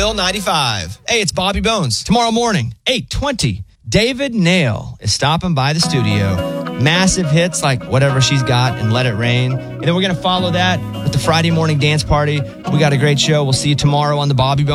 Bill 95. Hey, it's Bobby Bones. Tomorrow morning, 8:20, David Nail is stopping by the studio. Massive hits like Whatever She's Got and Let It Rain. And then we're going to follow that with the Friday morning dance party. We got a great show. We'll see you tomorrow on the Bobby Bones